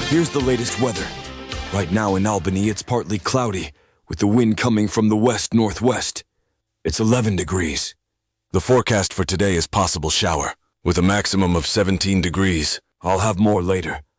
Here's the latest weather. Right now in Albany, it's partly cloudy, with the wind coming from the west-northwest. It's 11 degrees. The forecast for today is possible shower, with a maximum of 17 degrees. I'll have more later.